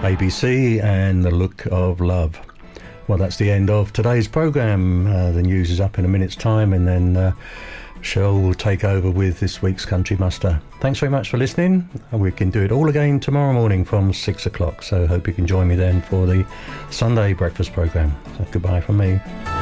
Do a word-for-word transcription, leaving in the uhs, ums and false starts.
A B C and The Look of Love. Well, that's the end of today's programme. Uh, the news is up in a minute's time, and then uh, Cheryl will take over with this week's Country Muster. Thanks very much for listening. We can do it all again tomorrow morning from six o'clock, so hope you can join me then for the Sunday breakfast programme. So goodbye from me.